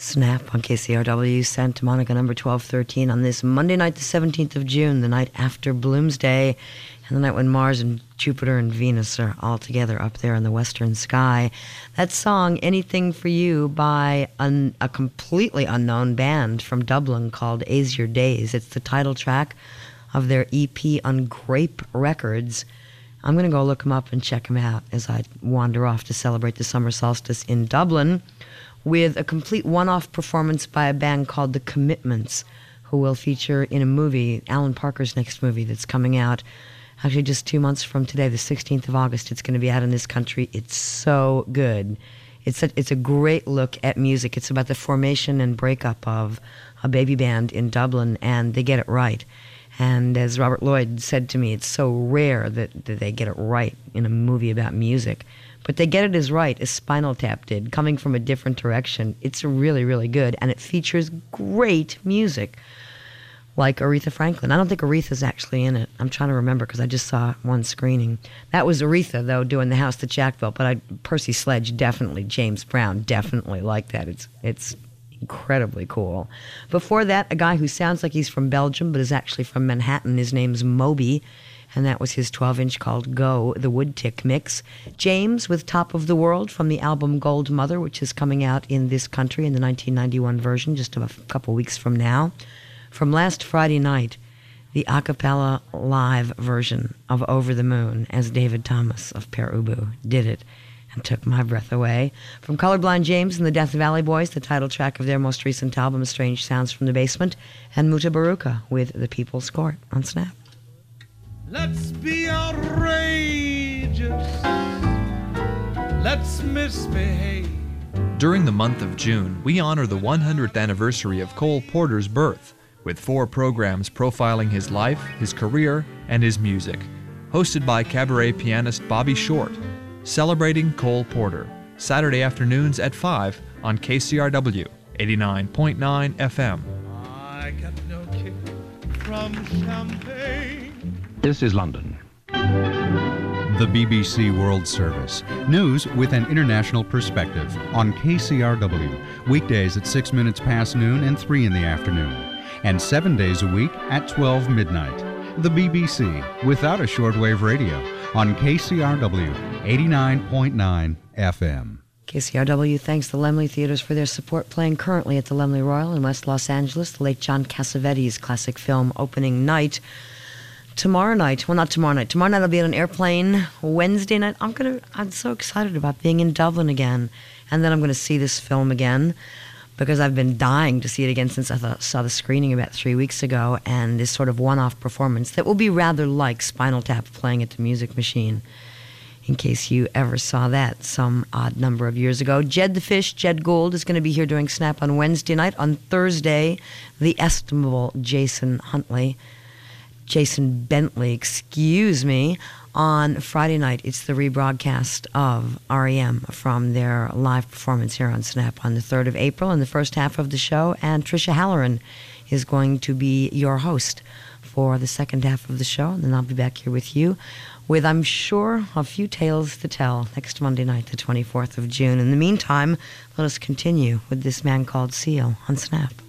Snap on KCRW, Santa Monica, number 1213, on this Monday night, the 17th of June, the night after Bloomsday, and the night when Mars and Jupiter and Venus are all together up there in the western sky. That song, Anything for You, by a completely unknown band from Dublin called A's Your Days. It's the title track of their EP on Grape Records. I'm going to go look them up and check them out as I wander off to celebrate the summer solstice in Dublin, with a complete one-off performance by a band called The Commitments, who will feature in a movie, Alan Parker's next movie that's coming out, actually just 2 months from today, the 16th of August. It's going to be out in this country. It's so good. It's a great look at music. It's about the formation and breakup of a baby band in Dublin, and they get it right. And as Robert Lloyd said to me, it's so rare that they get it right in a movie about music. But they get it as right as Spinal Tap did, coming from a different direction. It's really, really good, and it features great music, like Aretha Franklin. I don't think Aretha's actually in it. I'm trying to remember because I just saw one screening. That was Aretha, though, doing The House That Jack Built, but Percy Sledge definitely, James Brown definitely like that. It's incredibly cool. Before that, a guy who sounds like he's from Belgium but is actually from Manhattan. His name's Moby, and that was his 12-inch called Go, the Woodtick mix. James with Top of the World from the album Gold Mother, which is coming out in this country in the 1991 version, just a couple weeks from now. From last Friday night, the a cappella live version of Over the Moon, as David Thomas of Pere Ubu did it and took my breath away. From Colorblind James and the Death Valley Boys, the title track of their most recent album, Strange Sounds from the Basement, and Muta Baruka with The People's Court on Snap. Let's be outrageous. Let's misbehave. During the month of June, we honor the 100th anniversary of Cole Porter's birth, with 4 programs profiling his life, his career, and his music. Hosted by cabaret pianist Bobby Short. Celebrating Cole Porter, Saturday afternoons at 5 on KCRW 89.9 FM. I got no kick from champagne. This is London. The BBC World Service. News with an international perspective on KCRW. Weekdays at 6 minutes past noon and 3 in the afternoon. And 7 days a week at 12 midnight. The BBC, without a shortwave radio, on KCRW 89.9 FM. KCRW thanks the Laemmle Theaters for their support, playing currently at the Laemmle Royal in West Los Angeles, the late John Cassavetes' classic film opening night. Tomorrow night I'll be on an airplane. Wednesday night, I'm so excited about being in Dublin again. And then I'm going to see this film again, because I've been dying to see it again since I saw the screening about 3 weeks ago, and this sort of one-off performance that will be rather like Spinal Tap playing at the Music Machine, in case you ever saw that some odd number of years ago. Jed the Fish, Jed Gould, is going to be here doing Snap on Wednesday night. On Thursday, the estimable Jason Bentley, on Friday night, it's the rebroadcast of R.E.M. from their live performance here on Snap on the 3rd of April in the first half of the show, and Tricia Halloran is going to be your host for the second half of the show, and then I'll be back here with you with, I'm sure, a few tales to tell next Monday night, the 24th of June. In the meantime, let us continue with this man called Seal on Snap.